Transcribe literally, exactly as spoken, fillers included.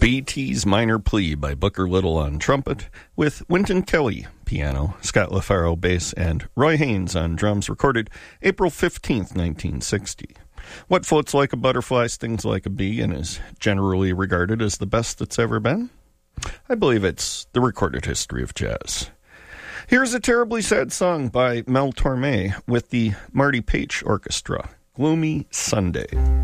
Beatty's Minor Plea by Booker Little on trumpet, with Wynton Kelly, piano, Scott LaFaro, bass, and Roy Haynes on drums, recorded April fifteenth, nineteen sixty. What Floats Like a Butterfly, Stings Like a Bee, and is generally regarded as the best that's ever been? I believe it's the recorded history of jazz. Here's a terribly sad song by Mel Torme with the Marty Paich Orchestra, Gloomy Sunday.